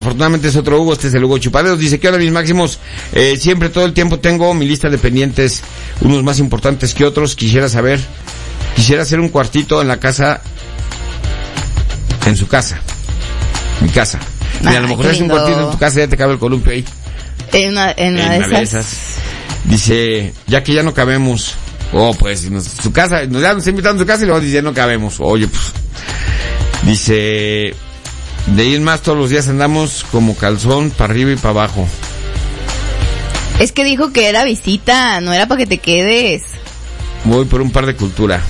Afortunadamente es otro Hugo, este es el Hugo Chupaderos. Dice que ahora mis máximos, siempre todo el tiempo tengo mi lista de pendientes, unos más importantes que otros. Quisiera hacer un cuartito en la casa, en su casa, mi casa. Mira, a lo mejor es un cuartito en tu casa, ya te cabe el columpio ahí. En una de esas. Dice, ya que ya no cabemos, pues, su casa, ya nos está invitando a su casa y luego dice, no cabemos. Oye, pues, dice, de ahí en más todos los días andamos como calzón para arriba y para abajo. Es que dijo que era visita, no era para que te quedes. Voy por un par de cultura.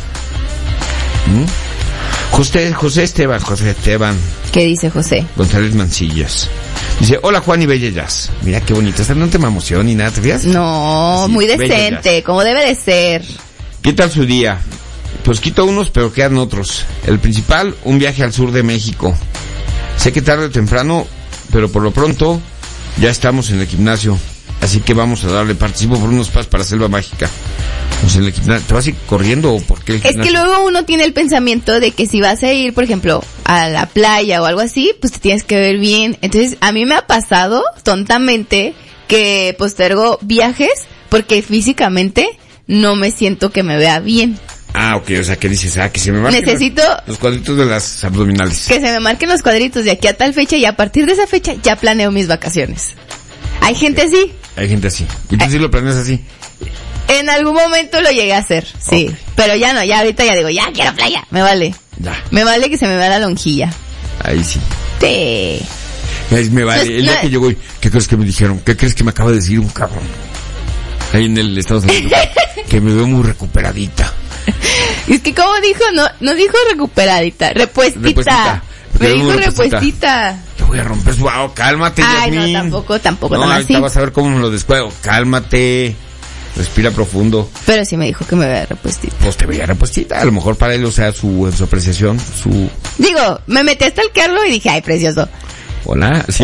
José Esteban. ¿Qué dice José? González Mancillas. Dice, hola Juan y Bellas. Mira qué bonito, esta no te emociona ni nada, ¿te fijas? No, así, muy decente, como debe de ser. ¿Qué tal su día? Pues quito unos, pero quedan otros. El principal, un viaje al sur de México. Sé que tarde o temprano, pero por lo pronto ya estamos en el gimnasio. Así que vamos a darle, participo por unos pasos para Selva Mágica. Pues en el gimnasio, ¿te vas a ir corriendo o por qué el gimnasio? Es que luego uno tiene el pensamiento de que si vas a ir, por ejemplo, a la playa o algo así, pues te tienes que ver bien. Entonces, a mí me ha pasado, tontamente, que postergo viajes porque físicamente no me siento que me vea bien. Ah, ok, o sea, ¿qué dices? Que se me marquen los cuadritos de las abdominales. Que se me marquen los cuadritos de aquí a tal fecha y a partir de esa fecha ya planeo mis vacaciones. Hay gente así. Hay gente así. ¿Y tú sí lo planeas así? En algún momento lo llegué a hacer, sí. Okay. Pero ya no, ya ahorita ya digo, ya quiero playa. Me vale. Ya. Me vale que se me vea la lonjilla. Ahí sí. Sí. Me vale. El día que yo voy, ¿qué crees que me dijeron? ¿Qué crees que me acaba de decir un cabrón? Ahí en el Estados Unidos. Que me veo muy recuperadita. Es que como dijo, no dijo recuperadita, repuestita. Me dijo repuestita. Te voy a romper su... cálmate, Ay, Yasmín. No, tampoco. No, ahorita vas a ver cómo me lo descuelgo. Cálmate. Respira profundo. Pero sí me dijo que me veía repuestita. Pues te veía repuestita. A lo mejor para él, o sea, su apreciación, Digo, me metí hasta el carro y dije, ay, precioso. Hola. Sí.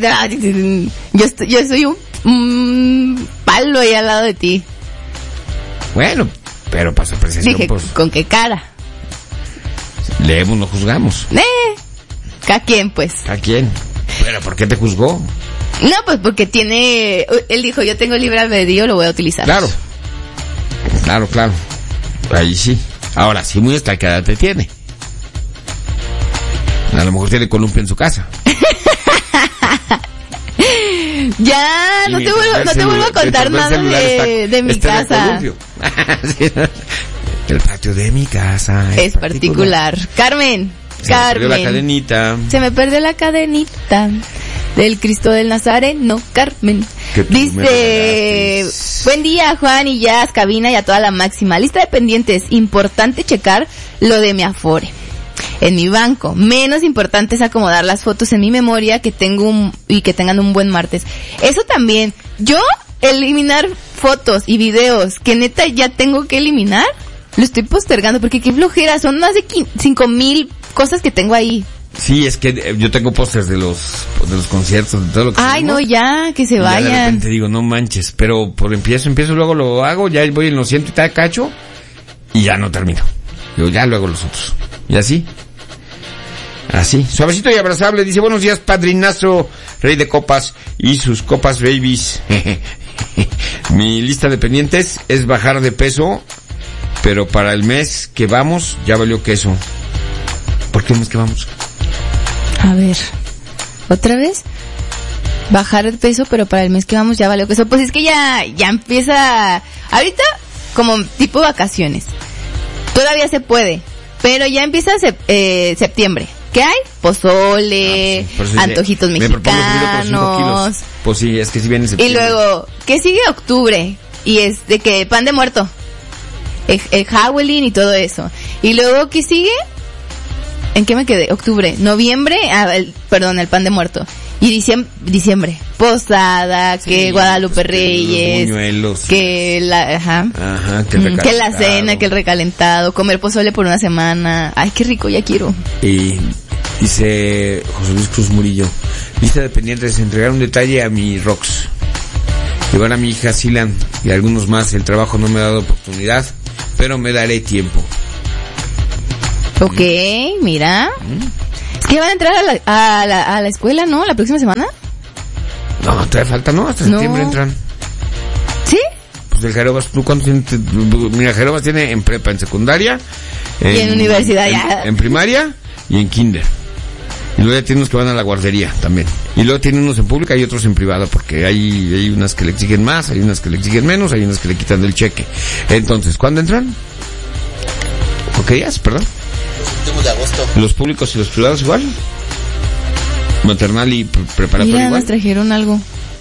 Yo soy un palo ahí al lado de ti. Bueno, pero para su apreciación, dije, pues... ¿con qué cara? Leemos, no juzgamos. ¿Cada quien, pues? ¿Cada quién? ¿Pero por qué te juzgó? No, pues porque él dijo, yo tengo libre albedrío, lo voy a utilizar. Claro. Ahí sí. Ahora, sí, muy estalcada te tiene. A lo mejor tiene columpio en su casa. Ya, no te vuelvo a contar nada de mi casa. El patio de mi casa es particular. Carmen. Se me perdió la cadenita. Se me perdió la cadenita del Cristo del Nazareno, Carmen. Dice, buen día Juan y Jazz, cabina y a toda la máxima. Lista de pendientes, importante checar lo de mi Afore en mi banco. Menos importante es acomodar las fotos en mi memoria que tengan un buen martes. Eso también. Yo, eliminar fotos y videos que neta ya tengo que eliminar, lo estoy postergando porque qué flojera, son más de 5,000 cosas que tengo ahí. Sí, es que yo tengo pósters de los conciertos, de todo lo que no, ya, que se vayan. De repente digo, no manches, pero empiezo, luego lo hago, ya voy en los 100 y tal cacho, y ya no termino. Digo, ya luego los otros. Y así. Suavecito y abrazable, dice, buenos días, padrinazo, rey de copas y sus copas babies. Mi lista de pendientes es bajar de peso, pero para el mes que vamos, ya valió queso. ¿Por qué el mes que vamos? A ver, ¿otra vez? Bajar de peso, pero para el mes que vamos ya valió queso. Pues es que ya empieza, ahorita como tipo vacaciones. Todavía se puede, pero ya empieza septiembre. ¿Qué hay? Pozole, antojitos mexicanos. Pues sí, es que si viene septiembre. Y luego, ¿qué sigue? Octubre. Y es de que pan de muerto. El Halloween y todo eso. Y luego, ¿qué sigue? ¿En qué me quedé? Octubre. Noviembre, el pan de muerto. Y diciembre. Posada, sí, que Guadalupe Reyes. Los buñuelos. Que que la cena, que el recalentado. Comer pozole por una semana. Ay, qué rico, ya quiero. Y dice José Luis Cruz Murillo, lista de pendientes, entregar un detalle a mi Rox. Llevar a mi hija Silan y algunos más. El trabajo no me ha dado oportunidad, pero me daré tiempo. Ok, mira. ¿Qué van a entrar a la escuela, no? ¿La próxima semana? No, todavía falta, ¿no? Hasta septiembre entran. ¿Sí? Pues el Jerobas, ¿tú cuántos tienes? Mira, Jerobas tiene en prepa, en secundaria. Y en universidad ya. En primaria y en kinder. Y luego ya tiene unos que van a la guardería también. Y luego tiene unos en pública y otros en privada, porque hay unas que le exigen más, hay unas que le exigen menos, hay unas que le quitan del cheque. Entonces, ¿cuándo entran? ¿Ok, perdón? Los últimos de agosto. ¿Los públicos y los privados igual? ¿Maternal y preparatoria Mira, igual? nos trajeron algo.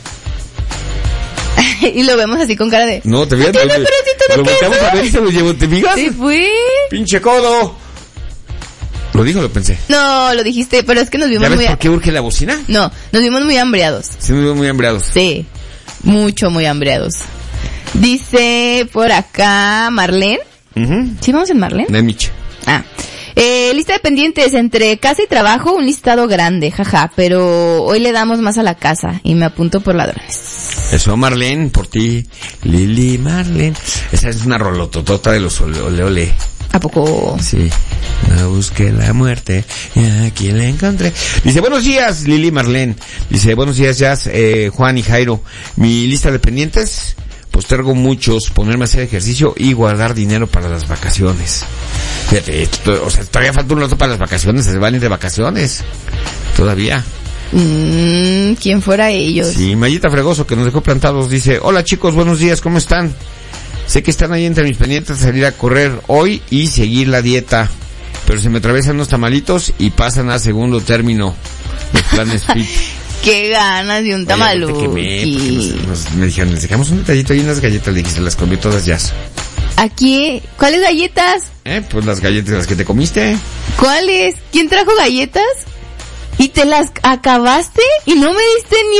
Y lo vemos así con cara de... No, te fijas. fijas. Lo volteamos a ver y se lo llevó, ¿te fijas? Sí, fue. ¡Pinche codo! ¿Lo dijo o lo pensé? No, lo dijiste, pero es que nos vimos ¿Ya ves muy... por qué urge la bocina? No, nos vimos muy hambriados. Sí, nos vimos muy hambriados. Sí, mucho, muy hambriados. Dice por acá Marlene. ¿Sí vamos en Marlene? De Miche. Lista de pendientes, entre casa y trabajo, un listado grande, jaja, pero hoy le damos más a la casa y me apunto por ladrones. Eso, Marlene, por ti. Lili Marlene. Esa es una rolototota de los ole ole. ¿A poco? Sí. No busqué la muerte y aquí la encontré. Dice, buenos días, Lili Marlene. Dice, buenos días, Jazz, Juan y Jairo. Mi lista de pendientes, postergo muchos, ponerme a hacer ejercicio y guardar dinero para las vacaciones. Fíjate, o sea, todavía falta un rato para las vacaciones, se van a ir de vacaciones. Todavía. ¿Quién fuera ellos? Sí, Mayita Fregoso, que nos dejó plantados, dice, hola chicos, buenos días, ¿cómo están? Sé que están ahí entre mis pendientes de salir a correr hoy y seguir la dieta, pero se me atravesan unos tamalitos y pasan a segundo término los planes fit. Qué ganas de un tamaluki. Me dijeron, les dejamos un detallito y unas galletas, le dije, se las comí todas ya. Aquí, ¿cuáles galletas? Pues las galletas las que te comiste. ¿Cuáles? ¿Quién trajo galletas? ¿Y te las acabaste? ¿Y no me diste ni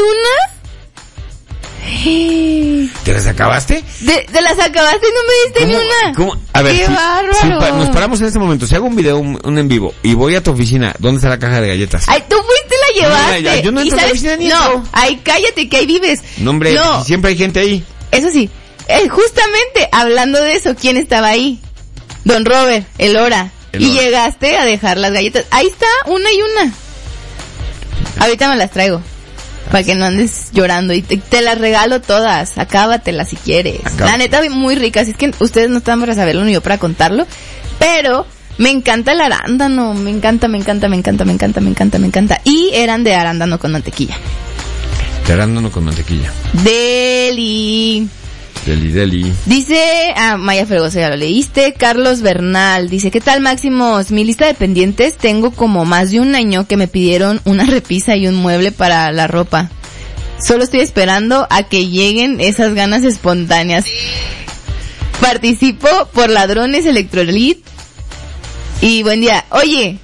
una? ¿Te las acabaste? ¿Te las acabaste y no me diste ni una? ¿Cómo? A ver, ¡qué bárbaro! nos paramos en este momento, si hago un video, un en vivo, y voy a tu oficina, ¿dónde está la caja de galletas? Ay, tú fuiste y la llevaste. No, yo no entro a la oficina ni entro. No, ay, cállate, que ahí vives. No, hombre, no. Siempre hay gente ahí. Eso sí, justamente, hablando de eso, ¿quién estaba ahí? Don Robert, el hora. Y llegaste a dejar las galletas. Ahí está, una y una. Ahorita me las traigo. Para que no andes llorando. Y te las regalo todas. Acábatelas si quieres. La neta, muy ricas. Es que ustedes no están para saberlo ni yo para contarlo. Pero me encanta el arándano. Me encanta. Y eran de arándano con mantequilla. De arándano con mantequilla. Deli. Dice, Maya Fregoso, ya lo leíste. Carlos Bernal dice, ¿qué tal, Máximos? Mi lista de pendientes, tengo como más de un año que me pidieron una repisa y un mueble para la ropa. Solo estoy esperando a que lleguen esas ganas espontáneas. Participo por Ladrones Electrolit. Y buen día. Oye.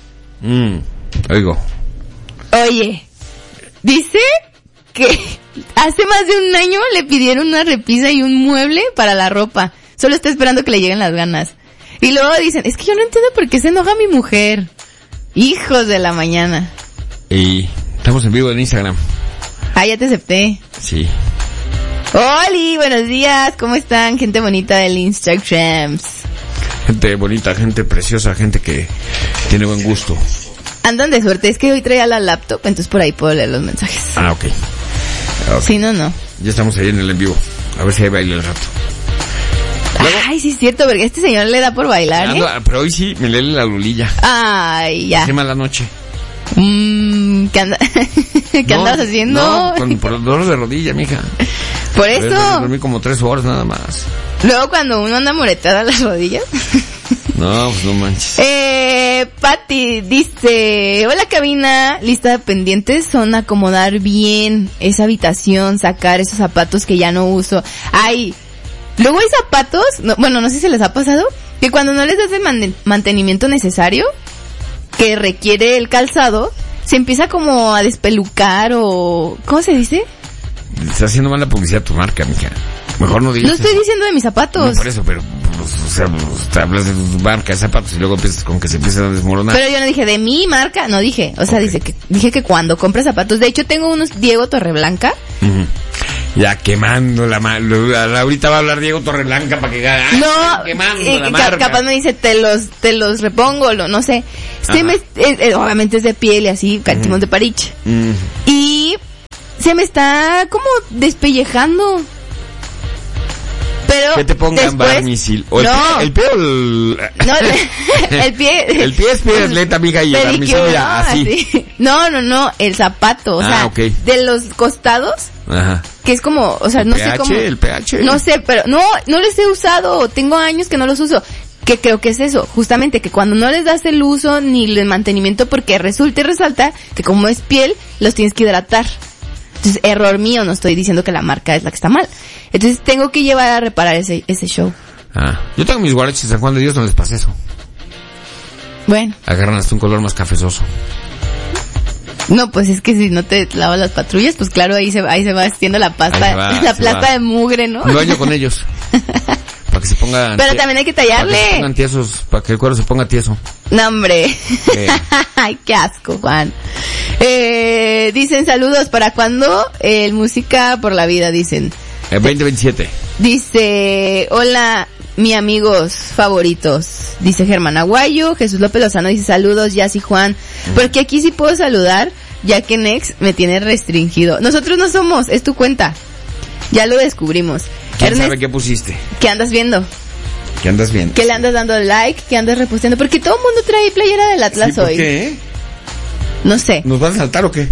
Oye. Dice que hace más de un año le pidieron una repisa y un mueble para la ropa. Solo está esperando que le lleguen las ganas. Y luego dicen, es que yo no entiendo por qué se enoja mi mujer. Hijos de la mañana. Y estamos en vivo en Instagram. Ya te acepté. Sí. Oli, buenos días. ¿Cómo están? Gente bonita del Instagram. Gente bonita, gente preciosa, gente que tiene buen gusto. Andan de suerte. Es que hoy traía la laptop, entonces por ahí puedo leer los mensajes. Ok. Si no. Ya estamos ahí en el en vivo. A ver si hay baile el rato. Luego, ay, sí es cierto, porque este señor le da por bailar, pero hoy sí me lee la lulilla. Ay, ya. Qué mala noche. ¿Qué andabas haciendo? No, por el dolor de rodilla, mija. Por eso. Dormí como 3 horas nada más. Luego cuando uno anda moretada a las rodillas. No, pues no manches. Pati dice, hola cabina, lista de pendientes son acomodar bien esa habitación, sacar esos zapatos que ya no uso. Ay, luego hay zapatos, no sé si les ha pasado, que cuando no les das el mantenimiento necesario, que requiere el calzado, se empieza como a despelucar o... ¿Cómo se dice? Estás haciendo mala publicidad a tu marca, mija. Mejor no digas. No estoy diciendo de mis zapatos. No, por eso, pero, te hablas de tu marca de zapatos y luego empiezas con que se empiezan a desmoronar. Pero yo no dije de mi marca, no dije. O sea, dije que cuando compras zapatos, de hecho tengo unos Diego Torreblanca. Ya quemando la marca. Ahorita va a hablar Diego Torreblanca para que gane. No, quemando la marca. Capaz me dice, te los repongo, no sé. Obviamente es de piel y así, Timón de Parich. Y se me está como despellejando. Pero que te pongan barmisil. O no. El pie o el... No, el pie. El pie es pie de atleta, amiga, y el barmisil ya, así. No, el zapato, o sea, okay. De los costados. Ajá. Que es como, o sea, no sé cómo. El pH. No sé, pero no les he usado, tengo años que no los uso. Que creo que es eso, justamente que cuando no les das el uso ni el mantenimiento, porque resulta y resalta que como es piel, los tienes que hidratar. Entonces, error mío, no estoy diciendo que la marca es la que está mal. Entonces, tengo que llevar a reparar ese show. Yo tengo mis guaraches de San Juan de Dios, no les pasa eso. Bueno. Agarran hasta un color más cafezoso. No, pues es que si no te lavas las patrullas, pues claro, ahí se va haciendo la pasta, plasta de mugre, ¿no? Me baño con ellos. Para que se pongan... Pero también hay que tallarle. Para que se pongan tiesos, para que el cuero se ponga tieso. No, hombre. Ay, qué asco, Juan. Dicen saludos, ¿para cuándo? Música por la vida, dicen. 2027. Dice, hola, mi amigos favoritos. Dice Germán Aguayo. Jesús López Lozano dice saludos, Jazz y Juan. Porque aquí sí puedo saludar, ya que Nex me tiene restringido. Nosotros no somos, es tu cuenta. Ya lo descubrimos. ¿Quién sabe qué pusiste? ¿Qué andas viendo? ¿Qué andas viendo? ¿Qué le andas dando like? ¿Qué andas reposteando? Porque todo el mundo trae playera del Atlas hoy. ¿Por qué? No sé. ¿Nos van a saltar o qué?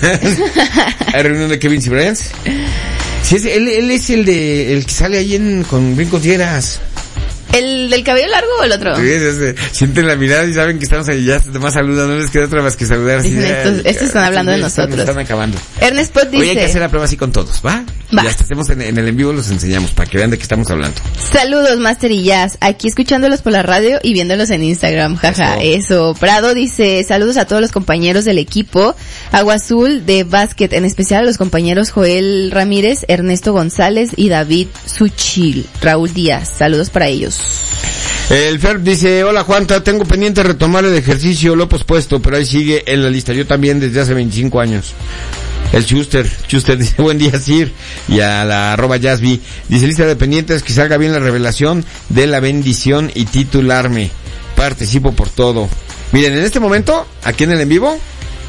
¿Hay reunión de Kevin y Bryant? Sí, él es el que sale ahí con brincos dieras. ¿El del cabello largo o el otro? Sí, sienten la mirada y saben que estamos ahí, ya más saludan, no les queda otra más que saludar. Dicen, estos están hablando de nosotros. Están acabando. Ernest Pot dice... Hoy hay que hacer la prueba así con todos, ¿va? Y hasta hacemos en el en vivo, los enseñamos para que vean de qué estamos hablando. Saludos, Master y Jazz. Aquí escuchándolos por la radio y viéndolos en Instagram. Jaja, eso. Prado dice, saludos a todos los compañeros del equipo. Agua Azul de básquet, en especial a los compañeros Joel Ramírez, Ernesto González y David Suchil. Raúl Díaz, saludos para ellos. El Ferb dice, hola Juanta, tengo pendiente retomar el ejercicio, lo he pospuesto, pero ahí sigue en la lista. Yo también desde hace 25 años. El Chuster dice, buen día Sir, y a la @Jazzby, dice, lista de pendientes, que salga bien la revelación de la bendición y titularme. Participo por todo. Miren, en este momento, aquí en el en vivo,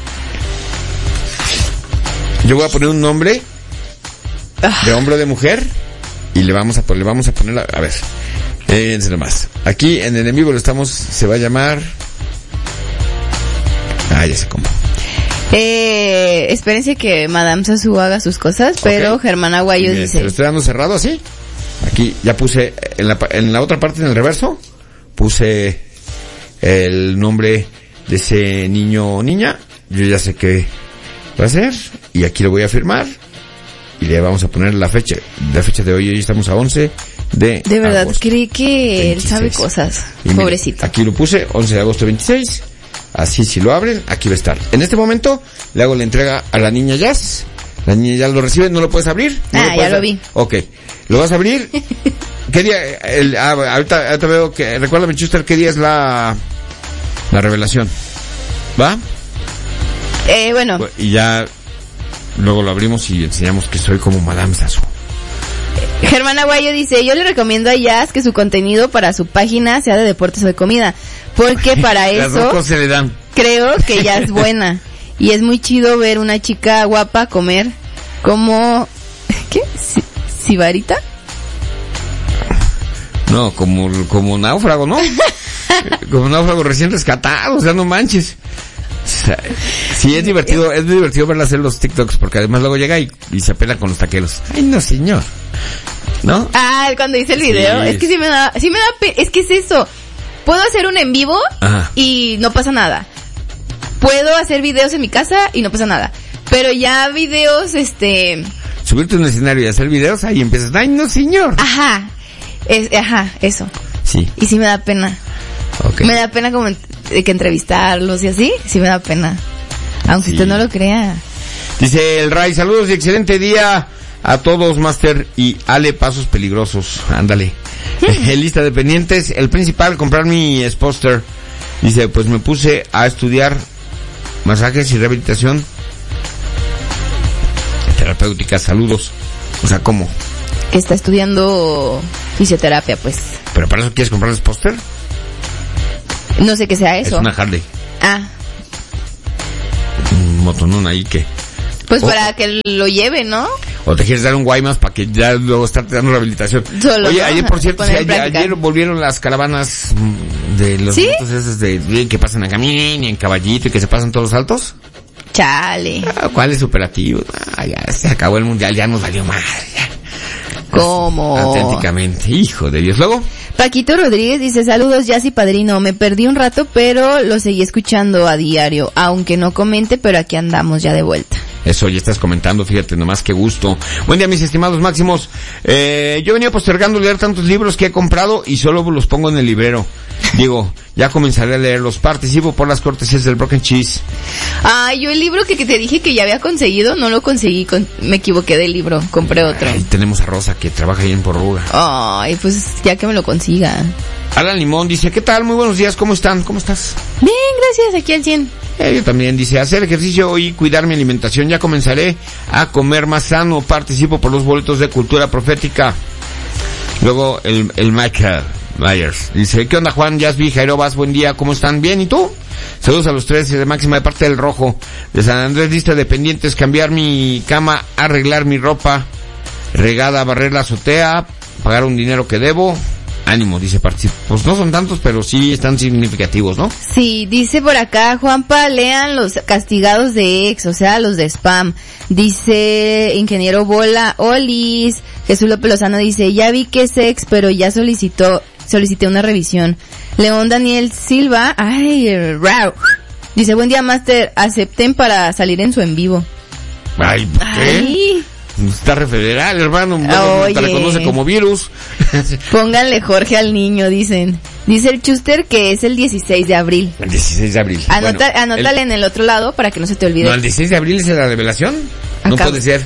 yo voy a poner un nombre de hombre o de mujer, y le vamos a poner, a ver, fíjense nomás. Aquí en el en vivo se va a llamar... ya sé cómo. Espérense que Madame Sassou haga sus cosas, pero okay. Germán Aguayo dice... Lo estoy dando cerrado así. Aquí ya puse, en la otra parte, en el reverso, puse el nombre de ese niño o niña. Yo ya sé qué va a ser. Y aquí lo voy a firmar. Y le vamos a poner la fecha de hoy. Hoy estamos a 11 de verdad, agosto. Creí que 26. Él sabe cosas. Y pobrecito. Mira, aquí lo puse, 11 de agosto 26. Así, si lo abren, aquí va a estar. En este momento, le hago la entrega a la niña Jazz. La niña Jazz lo recibe, ¿no lo puedes abrir? ¿No ya lo vi. Ok. ¿Lo vas a abrir? ¿Qué día? Ahorita veo que... Recuérdame, Chuster, ¿qué día es la revelación? ¿Va? Bueno. Y ya... Luego lo abrimos y enseñamos que soy como Madame Sassou. Germán Aguayo dice, yo le recomiendo a Jazz que su contenido para su página sea de deportes o de comida, porque para Las dos cosas se le dan. Creo que ya es buena. Y es muy chido ver una chica guapa comer como... ¿Qué? ¿Sibarita? No, como náufrago, ¿no? Como náufrago recién rescatado, o sea, no manches. Sí, es divertido verla hacer los TikToks, porque además luego llega y se apela con los taqueros. Ay, no, señor. ¿No? Cuando hice el video, sí, es que sí me da es que es eso. Puedo hacer un en vivo y no pasa nada. Puedo hacer videos en mi casa y no pasa nada. Pero ya videos, subirte a un escenario y hacer videos, ahí empiezas, ay, no, señor. Eso. Sí. Y sí me da pena. Okay. Me da pena como que entrevistarlos y así, sí me da pena. Aunque usted no lo crea. Dice el Ray, saludos y excelente día a todos, Master y Ale, pasos peligrosos. Ándale. Lista de pendientes, el principal, comprar mi póster. Dice, pues me puse a estudiar masajes y rehabilitación terapéutica. Saludos. O sea, ¿cómo? Está estudiando fisioterapia, pues. ¿Pero para eso quieres comprarles póster? No sé qué sea eso. Es una Harley. Ah. Un motonón ahí que... Pues para que lo lleve, ¿no? O te quieres dar un Guaymas para que ya luego estarte dando rehabilitación. Solo, oye, ¿no? ayer, por cierto, ayer volvieron las caravanas de los motos esos de que pasan a camino y en caballito y que se pasan todos los altos. Chale. ¿Cuál es operativo? Ya se acabó el mundial, ya nos valió madre. ¿Cómo? Auténticamente, hijo de Dios. Luego... Paquito Rodríguez dice, saludos Jazzy Padrino, me perdí un rato pero lo seguí escuchando a diario, aunque no comente, pero aquí andamos ya de vuelta. Eso, ya estás comentando, fíjate nomás, qué gusto. Buen día, mis estimados máximos. Yo venía postergando leer tantos libros que he comprado y solo los pongo en el librero. Digo, ya comenzaré a leerlos. Participo por las cortesías del Broken Cheese. Yo el libro que te dije que ya había conseguido, no lo conseguí, me equivoqué del libro, compré otro. Tenemos a Rosa que trabaja ahí en Porruga. Ay, pues ya que me lo consiga. Alan Limón dice, ¿qué tal? Muy buenos días, ¿cómo están? ¿Cómo estás? Bien, gracias, aquí al 100. Yo también, dice, hacer ejercicio y cuidar mi alimentación, ya comenzaré a comer más sano, participo por los boletos de cultura profética. Luego el Michael Myers dice, ¿qué onda Juan, Yasby, Jairobas, buen día, ¿cómo están? Bien, ¿y tú? Saludos a los tres de Máxima de parte del Rojo, de San Andrés, lista de pendientes, cambiar mi cama, arreglar mi ropa, regada, barrer la azotea, pagar un dinero que debo. Ánimo, dice participo. Pues no son tantos, pero sí están significativos, ¿no? Sí, dice por acá, Juanpa, lean los castigados de ex, o sea, los de spam. Dice Ingeniero Bola, Olis. Jesús López Lozano dice, ya vi que es ex, pero ya solicité una revisión. León Daniel Silva, dice, buen día, Master, acepten para salir en su en vivo. Ay, ¿por qué? Está re federal, hermano. Te reconoce como virus. Pónganle Jorge al niño, dicen. Dice el Chuster que es el 16 de abril. El 16 de abril. Anótale en el otro lado para que no se te olvide. No, el 16 de abril es la revelación. No puede ser.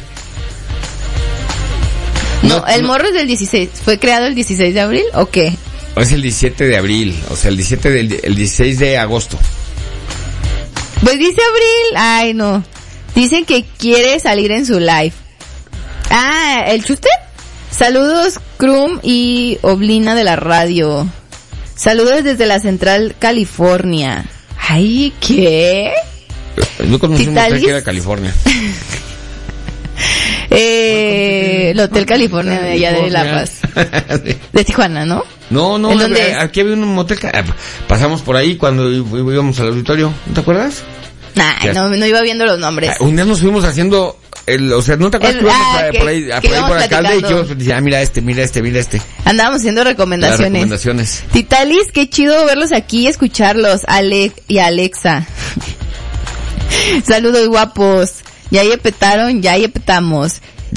No, el morro es del 16. ¿Fue creado el 16 de abril o qué? O es el 17 de abril. O sea, el 16 de agosto. Pues dice abril. Ay, no. Dicen que quiere salir en su live. ¿El Chuster? Saludos, Krum y Oblina de la radio. Saludos desde la Central, California. Ay, ¿qué? No conocí un hotel que era California. El Hotel California de allá de La Paz. De Tijuana, ¿no? No, aquí había un motel. Pasamos por ahí cuando íbamos al auditorio. ¿No te acuerdas? No iba viendo los nombres. Un día nos fuimos haciendo... ¿no te acuerdas que íbamos por Alcalde y yo decía, mira este? Andábamos haciendo recomendaciones. Titalis, qué chido verlos aquí y escucharlos, y Alexa. Saludos guapos. Ya petamos.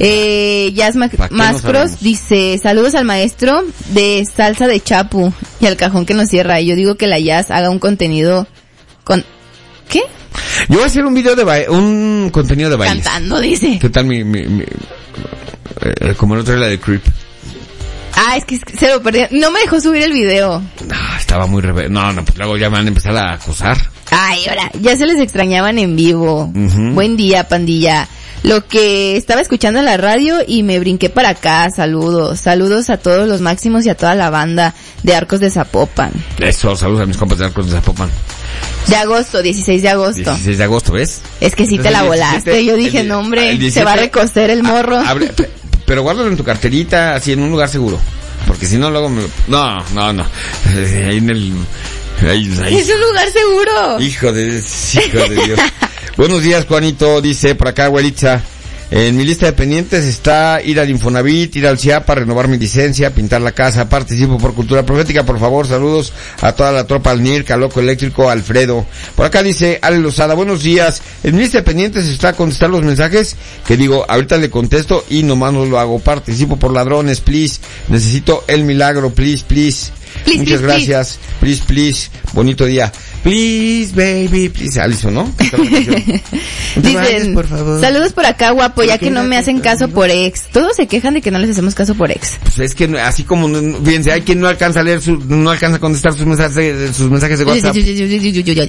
Mascros dice, saludos al maestro de salsa de Chapu y al cajón que nos cierra. Y yo digo que la Jazz haga un contenido con... ¿Qué? Yo voy a hacer un video de un contenido de bailes. Cantando, dice. ¿Qué tal como el otro era la de Creep? Es que se lo perdí. No me dejó subir el video. Estaba muy pues luego ya van a empezar a acosar. Ahora, ya se les extrañaban en vivo. Uh-huh. Buen día, pandilla. Lo que estaba escuchando en la radio y me brinqué para acá. Saludos a todos los máximos y a toda la banda de Arcos de Zapopan. Eso, saludos a mis compas de Arcos de Zapopan. De agosto, 16 de agosto. 16 de agosto, ¿ves? Es que sí te la volaste. Yo dije, no hombre, 17, se va a recocer el morro. Pero guárdalo en tu carterita, así en un lugar seguro. Porque si no, luego No. Ahí en el... Ahí. Es un lugar seguro. Hijo de Dios. Buenos días, Juanito. Dice por acá, güeritza. En mi lista de pendientes está ir al Infonavit, ir al CIAPA, renovar mi licencia, pintar la casa. Participo por Cultura Profética, por favor. Saludos a toda la tropa, al NIRC, Loco Eléctrico, Alfredo. Por acá dice Ale Lozada, buenos días. En mi lista de pendientes está contestar los mensajes que digo, ahorita le contesto y nomás no lo hago. Participo por ladrones, please. Necesito el milagro, please. Muchas gracias. Please. Bonito día. Please, baby, please. Alison, ¿no? Dicen, por favor. Saludos por acá, guapo, ya que no me hacen caso por ex. Todos se quejan de que no les hacemos caso por ex. Pues es que así como, fíjense, hay quien no alcanza a leer no alcanza a contestar sus mensajes de WhatsApp.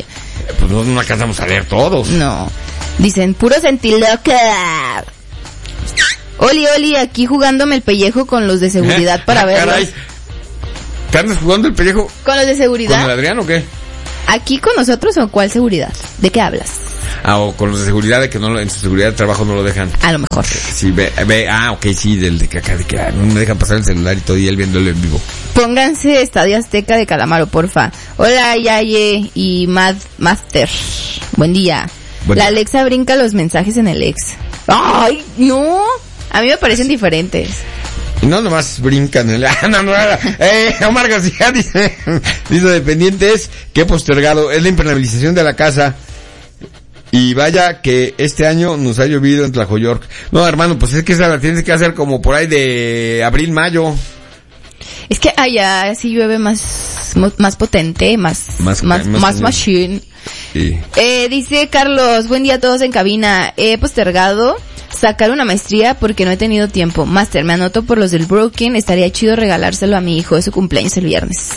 Pues no alcanzamos a leer todos. No. Dicen, puro sentiloca. Oli, aquí jugándome el pellejo con los de seguridad para verlos. Caray. ¿Te andas jugando el pellejo? ¿Con los de seguridad? ¿Con el Adrián o qué? ¿Aquí con nosotros o cuál seguridad? ¿De qué hablas? O con los de seguridad, de que no en su seguridad de trabajo no lo dejan. A lo mejor. Sí, ok, sí, del de que acá, de que no me dejan pasar el celular y todo y él viéndolo en vivo. Pónganse Estadio Azteca de Calamaro, porfa. Hola, Yaye y Master. Buen día. La Alexa brinca los mensajes en el ex. ¡Ay, no! A mí me parecen diferentes. No, nomás brincan. Omar García dice dependientes que postergado es la impermeabilización de la casa. Y vaya que este año nos ha llovido en Tlajoyork. No, hermano, pues es que esa la tienes que hacer como por ahí de abril, mayo. Es que allá sí llueve más potente, más machine. Sí. Dice Carlos, buen día a todos en cabina. He postergado sacar una maestría porque no he tenido tiempo. Master, me anoto por los del Broken. Estaría chido regalárselo a mi hijo de su cumpleaños el viernes.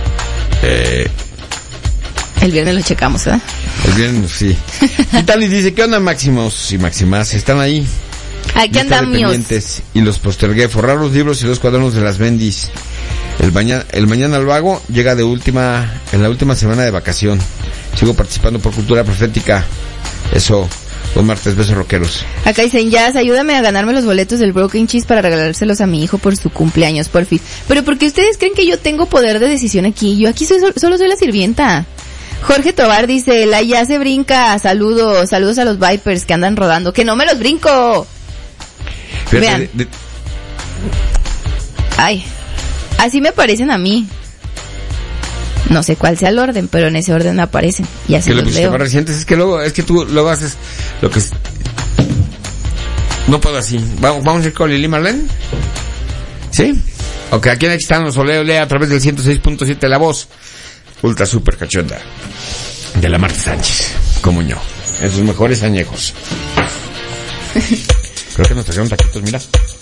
El viernes lo checamos, ¿eh? El viernes, sí. Y tal, y dice, ¿qué onda, Máximos y Máximas? ¿Están ahí? Aquí andamos. Y los postergué. Forrar los libros y los cuadernos de las bendis. El mañana al vago llega en la última semana de vacación. Sigo participando por Cultura Profética. Eso. Buen martes, besos rockeros. Acá dicen, Jazz, ayúdame a ganarme los boletos del Broken Cheese para regalárselos a mi hijo por su cumpleaños, por fin. Pero porque ustedes creen que yo tengo poder de decisión aquí. Yo aquí solo soy la sirvienta. Jorge Tobar dice, la ya se brinca. Saludos a los Vipers que andan rodando. ¡Que no me los brinco! Vean. Ay, así me parecen a mí. No sé cuál sea el orden, pero en ese orden me aparecen. Y así los leo. Más recientes es que tú luego haces lo que es... No puedo así. Vamos a ir con Lili Marlene. ¿Sí? Ok, aquí están los Oleo Lea a través del 106.7 La Voz. Ultra super cachonda. De la Marta Sánchez. Como yo. En sus mejores añejos. Creo que nos trajeron taquitos, mira.